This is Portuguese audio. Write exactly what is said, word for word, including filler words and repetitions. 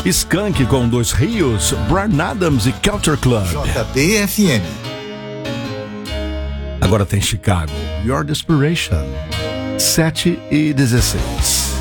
Skank com Dois Rios, Bryan Adams e Culture Club. J B F M. Agora tem Chicago, Your Desperation, sete e dezesseis.